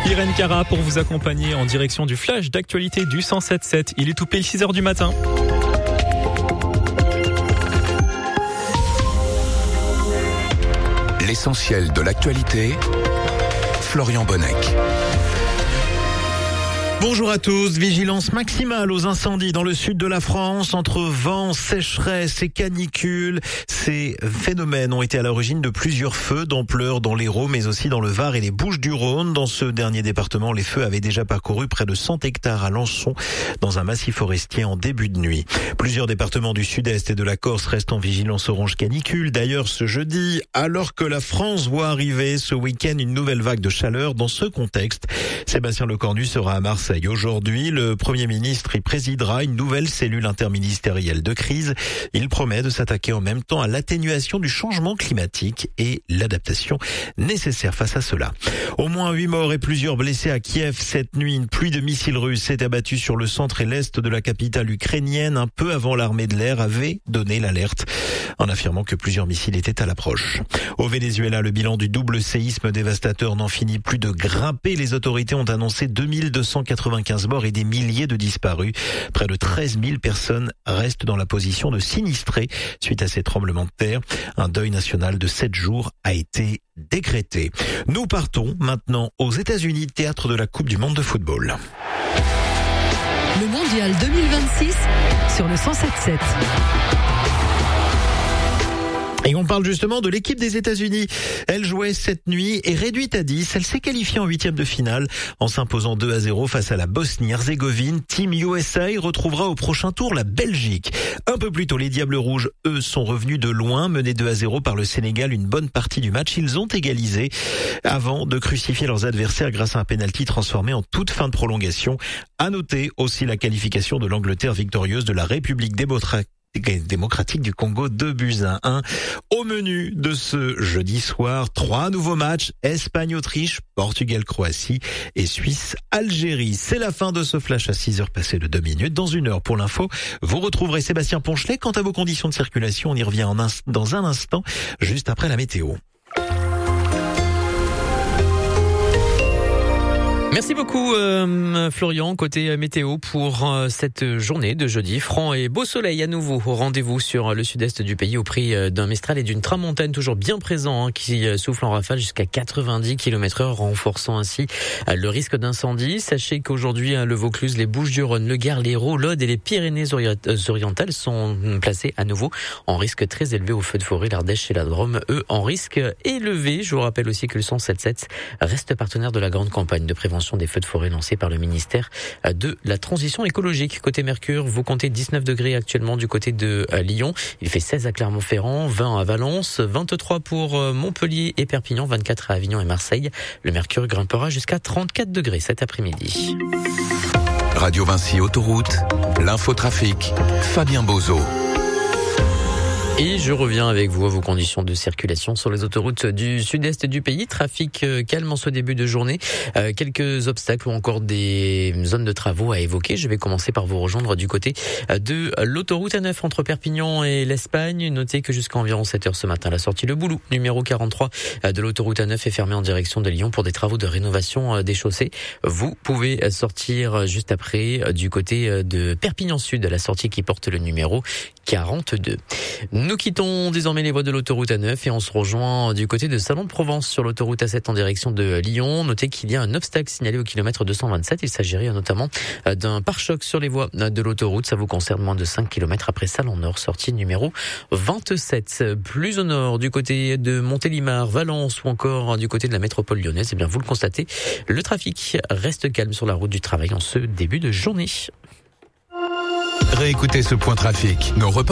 Irène Cara pour vous accompagner en direction du flash d'actualité du 107.7. Il est tout pile 6h du matin. L'essentiel de l'actualité, Florian Bonnec. Bonjour à tous. Vigilance maximale aux incendies dans le sud de la France entre vent, sécheresse et canicule. Ces phénomènes ont été à l'origine de plusieurs feux d'ampleur dans l'Hérault, mais aussi dans le Var et les Bouches-du-Rhône. Dans ce dernier département, les feux avaient déjà parcouru près de 100 hectares à Lançon, dans un massif forestier en début de nuit. Plusieurs départements du sud-est et de la Corse restent en vigilance orange canicule. D'ailleurs, ce jeudi, alors que la France voit arriver ce week-end une nouvelle vague de chaleur, dans ce contexte, Sébastien Lecornu sera à Marseille. Aujourd'hui, le Premier ministre y présidera une nouvelle cellule interministérielle de crise. Il promet de s'attaquer en même temps à l'atténuation du changement climatique et l'adaptation nécessaire face à cela. Au moins 8 morts et plusieurs blessés à Kiev cette nuit. Une pluie de missiles russes s'est abattue sur le centre et l'est de la capitale ukrainienne un peu avant l'armée de l'air avait donné l'alerte en affirmant que plusieurs missiles étaient à l'approche. Au Venezuela, le bilan du double séisme dévastateur n'en finit plus de grimper. Les autorités ont annoncé 2295 morts et des milliers de disparus. Près de 13 000 personnes restent dans la position de sinistrés suite à ces tremblements de terre. Un deuil national de 7 jours a été décrété. Nous partons maintenant aux États-Unis, théâtre de la Coupe du monde de football. Le Mondial 2026 sur le 107.7. Et on parle justement de l'équipe des États-Unis. Elle jouait cette nuit et réduite à 10. Elle s'est qualifiée en 8e de finale en s'imposant 2-0 face à la Bosnie-Herzégovine. Team USA retrouvera au prochain tour la Belgique. Un peu plus tôt, les Diables Rouges, eux, sont revenus de loin, menés 2-0 par le Sénégal une bonne partie du match. Ils ont égalisé avant de crucifier leurs adversaires grâce à un pénalty transformé en toute fin de prolongation. À noter aussi la qualification de l'Angleterre victorieuse de la République démocratique du Congo, 2-1. Au menu de ce jeudi soir, 3 nouveaux matchs: Espagne-Autriche, Portugal-Croatie et Suisse-Algérie. C'est la fin de ce flash à 6h passées de 2 minutes. Dans 1 heure pour l'info, vous retrouverez Sébastien Ponchelet. Quant à vos conditions de circulation, on y revient dans un instant, juste après la météo. Merci beaucoup Florian, côté météo pour cette journée de jeudi. Franc et beau soleil à nouveau au rendez-vous sur le sud-est du pays au prix d'un mistral et d'une tramontane toujours bien présent qui souffle en rafale jusqu'à 90 km/h, renforçant ainsi le risque d'incendie. Sachez qu'aujourd'hui le Vaucluse, les Bouches-du-Rhône, le Gard, l'Hérault, l'Aude et les Pyrénées-Orientales sont placés à nouveau en risque très élevé au feu de forêt. L'Ardèche et la Drôme, eux, en risque élevé. Je vous rappelle aussi que le 107.7 reste partenaire de la grande campagne de prévention des feux de forêt lancée par le ministère de la Transition écologique. Côté Mercure, vous comptez 19 degrés actuellement du côté de Lyon. Il fait 16 à Clermont-Ferrand, 20 à Valence, 23 pour Montpellier et Perpignan, 24 à Avignon et Marseille. Le Mercure grimpera jusqu'à 34 degrés cet après-midi. Radio Vinci Autoroute, l'infotrafic, Fabien Bozo. Et je reviens avec vous à vos conditions de circulation sur les autoroutes du sud-est du pays. Trafic calme en ce début de journée. Quelques obstacles ou encore des zones de travaux à évoquer. Je vais commencer par vous rejoindre du côté de l'autoroute A9 entre Perpignan et l'Espagne. Notez que jusqu'à environ 7h ce matin, la sortie Le Boulou, numéro 43 de l'autoroute A9 est fermée en direction de Lyon pour des travaux de rénovation des chaussées. Vous pouvez sortir juste après du côté de Perpignan Sud, la sortie qui porte le numéro 42. Nous quittons désormais les voies de l'autoroute A9 et on se rejoint du côté de Salon de Provence sur l'autoroute A7 en direction de Lyon. Notez qu'il y a un obstacle signalé au kilomètre 227. Il s'agirait notamment d'un pare-choc sur les voies de l'autoroute. Ça vous concerne moins de 5 km après Salon Nord, sortie numéro 27. Plus au nord, du côté de Montélimar, Valence ou encore du côté de la métropole lyonnaise, eh bien vous le constatez, le trafic reste calme sur la route du travail en ce début de journée. Réécoutez ce point trafic. Nos reportages